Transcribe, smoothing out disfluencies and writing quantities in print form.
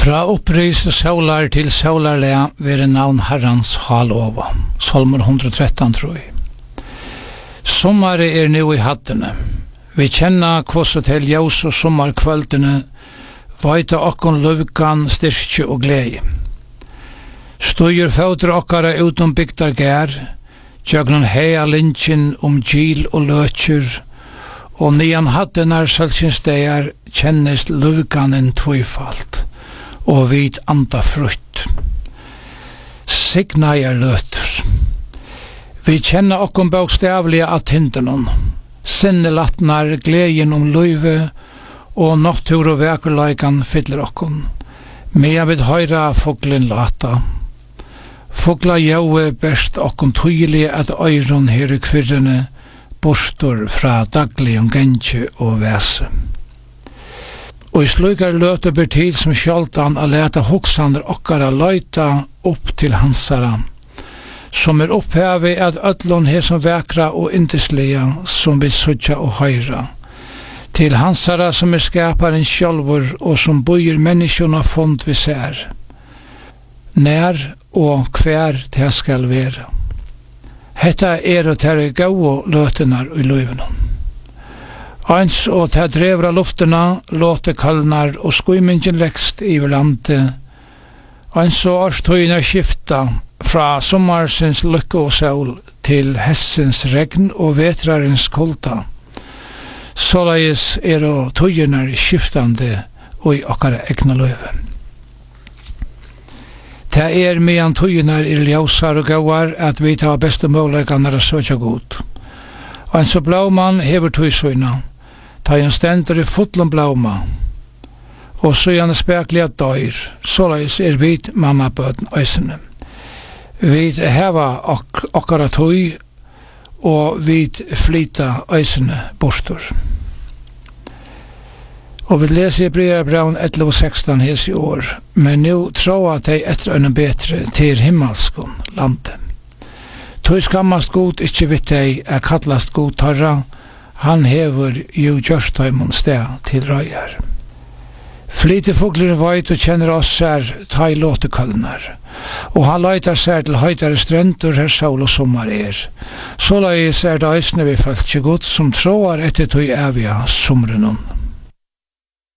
Fra opprys solar til solarle være navn Herrans halova. Salmer 113, tror jeg. Sommare nu i hattene. Vi kjenner kvosset til ljus og sommarkvöldene, vaita okkon løvkan, styrkje og glede. Støyer føtter okkara utom bygdar gær, tjøgnon heia linjen gil og løtjer, og nian hattenar selsinstegar kjennes løvkanen tvøyfalt, og vit anda frutt. Signa løter. Vi kjenner okkon bokstavlige at hindenon, sinnelatnar gleden løyve, og natur og vekerløykan fyller okkon. Mea vid høyra foglen lata. Fogla jaue best okkon tydelig at øyron her i kvirrene, bostor fra daglig gentje og væse. Og i slukar løte ber tid som skjoldan a leta hoksander okkara løyta opp til hansara, som opphavet at ödlon he som vekra og indeslige som vi sutja og høyra, til hansara som skaparen sjálvur og som bøyer menneskjona fond vi ser, nær og hver det skal være. Hetta og ter gau løtenar i løyvenon. Eins og ter drevra luftena, låte kallnar og skuimingen lekst i landet. Eins og årstøyna skifta fra sommarsens lykke og sol til hessens regn og vetrarens kolta. Såleis og tøynar skiftande og i okkara egna løyve. Det medan tøynar ljósar og gauar at vi tar beste måleikanar og søkja god. Og så blauman hever tøysøyna, ta en stendur i fotlom blauma, og så gjerne spekliga døyr, såleis vit mammabøten øysene. Vi heva okkara tøy, og vi flyta øysene bostor. Og vi leser i Hebreerbrevet 11:16 hes i år, men nu tror at de etter øyne betre til himmelskon landet. Tøy skammast god ikkje vitt deg kallast god tarra, han hever jo gjørstøymon sted til røyar. Flyte fogler veit og kjenner oss tai låte kallnar, og han leitar seg til høytare strendur her sol og sommar Såleis det eisne vi følt god som troar etter tøy evige somrenon.